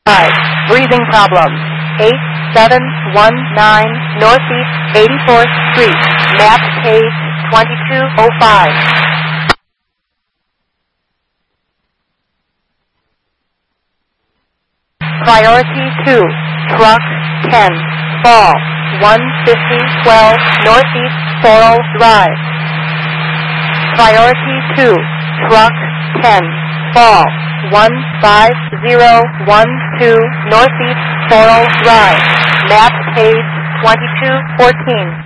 Breathing problems. 8719 Northeast 84th Street. Map page 2205. Priority 2. Truck 10. Fall 15012 Northeast Sorrel Drive. Priority 2. Truck 10. Fall 15012 Northeast Sorrel Drive. Map page 2214.